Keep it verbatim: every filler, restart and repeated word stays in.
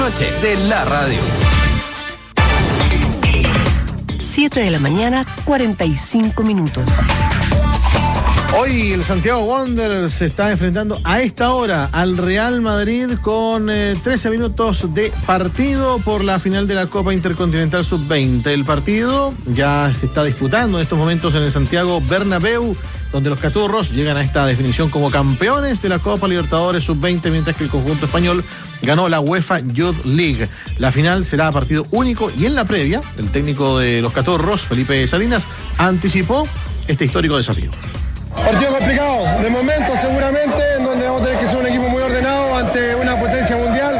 Noche de la radio. siete de la mañana, cuarenta y cinco minutos. Hoy el Santiago Wanderers se está enfrentando a esta hora al Real Madrid con eh, trece minutos de partido por la final de la Copa Intercontinental sub veinte. El partido ya se está disputando en estos momentos en el Santiago Bernabéu, donde los caturros llegan a esta definición como campeones de la Copa Libertadores sub veinte, mientras que el conjunto español ganó la UEFA Youth League. La final será a partido único y en la previa, el técnico de los caturros, Felipe Salinas, anticipó este histórico desafío. Partido complicado, de momento seguramente, en donde vamos a tener que ser un equipo muy ordenado ante una potencia mundial.